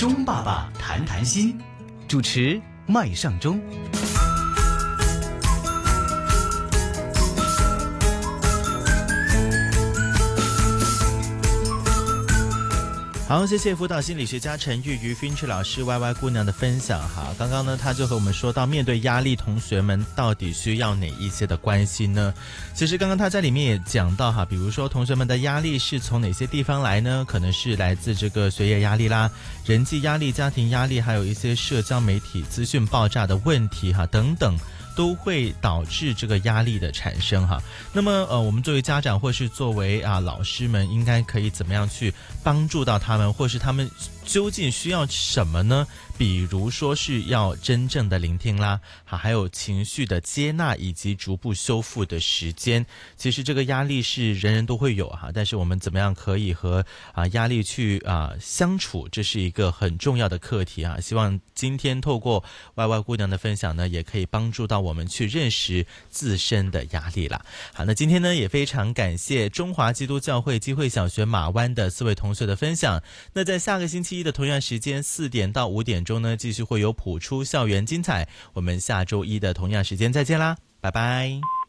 钟爸爸谈谈心， 主持麦尚中。好，谢谢辅导心理学家陈玉瑜 Finch 老师 YY 姑娘的分享哈。刚刚呢，她就和我们说到，面对压力，同学们到底需要哪一些的关心呢？其实刚刚她在里面也讲到哈，比如说同学们的压力是从哪些地方来呢？可能是来自这个学业压力啦、人际压力、家庭压力，还有一些社交媒体资讯爆炸的问题哈等等。都会导致这个压力的产生哈。那么我们作为家长或是作为老师们，应该可以怎么样去帮助到他们，或是他们究竟需要什么呢？比如说是要真正的聆听啦，还有情绪的接纳以及逐步修复的时间。其实这个压力是人人都会有哈，但是我们怎么样可以和压力去相处，这是一个很重要的课题啊。希望今天透过 YY 姑娘的分享呢，也可以帮助到我们去认识自身的压力啦。好，那今天呢也非常感谢中华基督教会基会小学马湾的4位同学的分享。那在下个星期一的同样时间4点到5点钟呢，继续会有谱出校园精彩。我们下周一的同样时间再见啦，拜拜。